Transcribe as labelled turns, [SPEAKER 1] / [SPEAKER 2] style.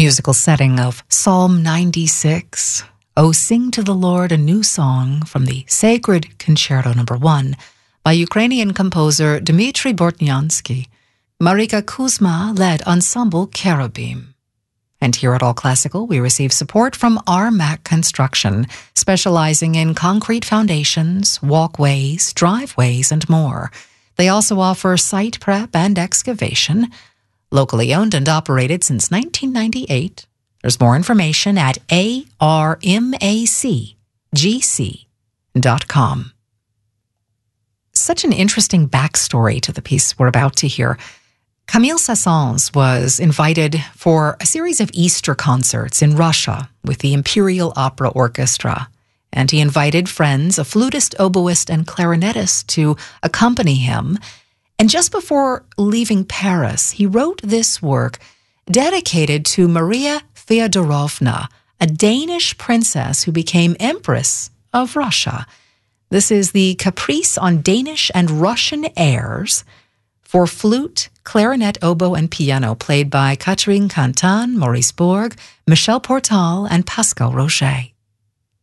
[SPEAKER 1] musical setting of Psalm 96, "O Sing to the Lord a New Song" from the Sacred Concerto No. 1 by Ukrainian composer Dmitry Bortnyansky. Marika Kuzma led Ensemble Cherubim. And here at All Classical, we receive support from RMAC Construction, specializing in concrete foundations, walkways, driveways, and more. They also offer site prep and excavation. Locally owned and operated since 1998. There's more information at armacgc.com. Such an interesting backstory to the piece we're about to hear. Camille Saint-Saëns was invited for a series of Easter concerts in Russia with the Imperial Opera Orchestra, and he invited friends, a flutist, oboist, and clarinetist to accompany him. And just before leaving Paris, he wrote this work dedicated to Maria Feodorovna, a Danish princess who became Empress of Russia. This is the Caprice on Danish and Russian airs for flute, clarinet, oboe, and piano, played by Catherine Cantan, Maurice Bourg, Michel Portal, and Pascal Roget.